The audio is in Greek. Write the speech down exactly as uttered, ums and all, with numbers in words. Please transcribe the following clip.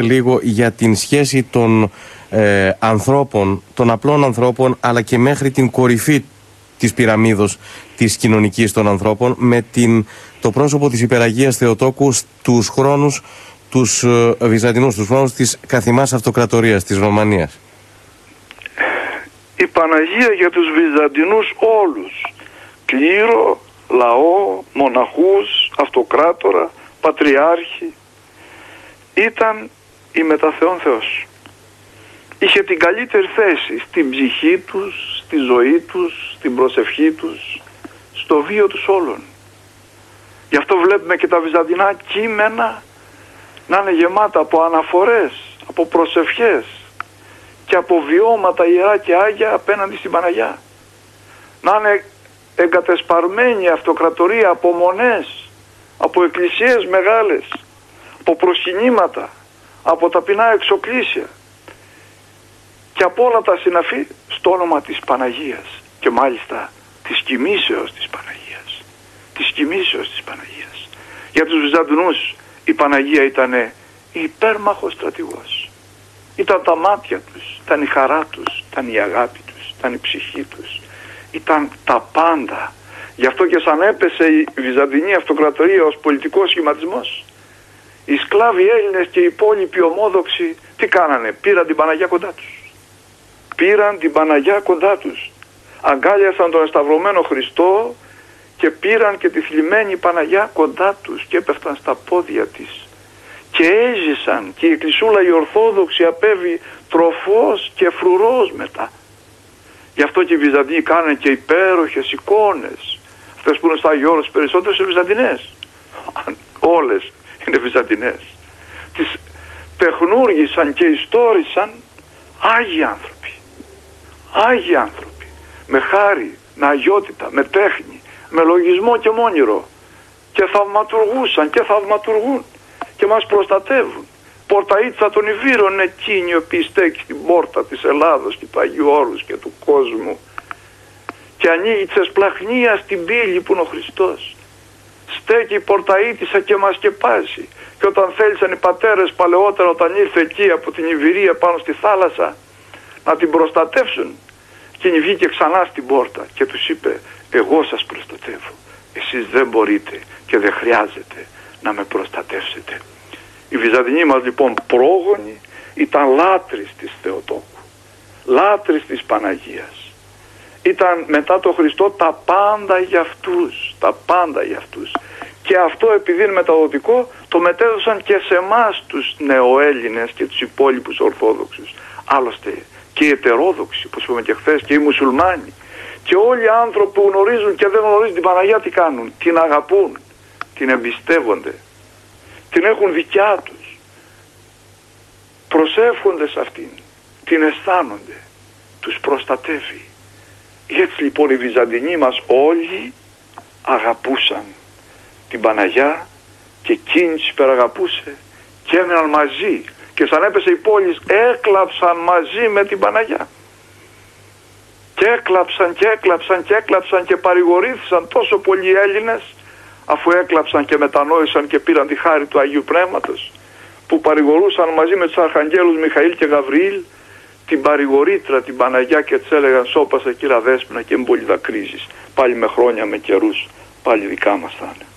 λίγο για την σχέση των ε, ανθρώπων, των απλών ανθρώπων, αλλά και μέχρι την κορυφή της πυραμίδος της κοινωνικής των ανθρώπων, με την, το πρόσωπο της Υπεραγίας Θεοτόκου στους χρόνους τους ε, Βυζαντινούς, στους χρόνους της καθημάς αυτοκρατορίας της Ρωμανίας. Η Παναγία για τους Βυζαντινούς όλους, κλήρο, λαό, μοναχούς, αυτοκράτορα, πατριάρχη, ήταν η μετα Θεόν Θεός. Είχε την καλύτερη θέση στην ψυχή τους, στη ζωή τους, στην προσευχή τους, στο βίο τους όλων. Γι' αυτό βλέπουμε και τα βυζαντινά κείμενα να είναι γεμάτα από αναφορές, από προσευχές και από βιώματα ιερά και άγια απέναντι στην Παναγιά. Να είναι εγκατεσπαρμένη η αυτοκρατορία από μονές, από εκκλησίες μεγάλες, από προσκυνήματα, από ταπεινά εξοκλήσια και από όλα τα συναφή στο όνομα της Παναγίας, και μάλιστα της κοιμήσεως της Παναγίας. Της κοιμήσεως της Παναγίας. Για τους Βυζαντινούς η Παναγία ήταν υπέρμαχος στρατηγός. Ήταν τα μάτια τους, ήταν η χαρά τους, ήταν η αγάπη τους, ήταν η ψυχή τους. Ήταν τα πάντα. Γι' αυτό και σαν έπεσε η Βυζαντινή Αυτοκρατορία ως πολιτικός σχηματισμός, οι σκλάβοι Έλληνες και οι υπόλοιποι ομόδοξοι τι κάνανε? Πήραν την Παναγιά κοντά τους. Πήραν την Παναγιά κοντά τους. Αγκάλιασαν τον εσταυρωμένο Χριστό και πήραν και τη θλιμμένη Παναγιά κοντά τους και έπεφταν στα πόδια της. Και έζησαν, και η Εκκλησούλα η Ορθόδοξη απέβη τροφός και φρουρός μετά. Γι' αυτό και οι Βυζαντινοί κάνουν και υπέροχες εικόνες. Αυτές που είναι στα Αγίου Όρους περισσότερες είναι Βυζαντινές. Όλες είναι Βυζαντινές. Τις τεχνούργησαν και ιστόρισαν Άγιοι άνθρωποι. Άγιοι άνθρωποι. Με χάρη, με αγιότητα, με τέχνη, με λογισμό και μόνιρο. Και θαυματουργούσαν και θαυματουργούν και μας προστατεύουν. Πορταΐτσα των Ιβύρων είναι εκείνοι οι οποίοι στέκει στην πόρτα της Ελλάδος και του Αγίου Όρους και του κόσμου και ανοίγει της εσπλαχνίας στην πύλη που είναι ο Χριστός. Στέκει η Πορταΐτισσα και μας σκεπάζει. Και όταν θέλησαν οι πατέρες παλαιότερα, όταν ήρθε εκεί από την Ιβυρία πάνω στη θάλασσα να την προστατεύσουν, εκείνη βγήκε ξανά στην πόρτα και τους είπε, εγώ σας προστατεύω, εσείς δεν μπορείτε και δεν χρειάζεται να με προστατεύσετε. Οι Βυζαντινοί μας λοιπόν πρόγονοι ήταν λάτρεις της Θεοτόκου, λάτρεις της Παναγίας. Ήταν μετά το Χριστό τα πάντα για αυτούς, τα πάντα για αυτούς. Και αυτό επειδή είναι μεταδοτικό το μετέδωσαν και σε εμάς τους νεοέλληνες και τους υπόλοιπους Ορθόδοξους. Άλλωστε και οι ετερόδοξοι, όπως είπαμε και χθες, και οι μουσουλμάνοι και όλοι οι άνθρωποι που γνωρίζουν και δεν γνωρίζουν την Παναγία τι κάνουν? Την αγαπούν, την εμπιστεύονται, την έχουν δικιά τους, προσεύχονται σε αυτήν, την αισθάνονται, τους προστατεύει. Έτσι λοιπόν οι Βυζαντινοί μας όλοι αγαπούσαν την Παναγιά και εκείνη τους υπεραγαπούσε και έμειναν μαζί και σαν έπεσε η πόλη έκλαψαν μαζί με την Παναγιά και έκλαψαν και έκλαψαν και έκλαψαν και παρηγορήθησαν τόσο πολλοί Έλληνες, αφού έκλαψαν και μετανόησαν και πήραν τη χάρη του Αγίου Πνεύματος, που παρηγορούσαν μαζί με τους Αρχαγγέλους Μιχαήλ και Γαβριήλ την παρηγορήτρα την Παναγιά και της έλεγαν σώπασε κύρα Δέσποινα και μην πολύ δακρύζεις, πάλι με χρόνια με καιρούς πάλι δικά μας θα είναι.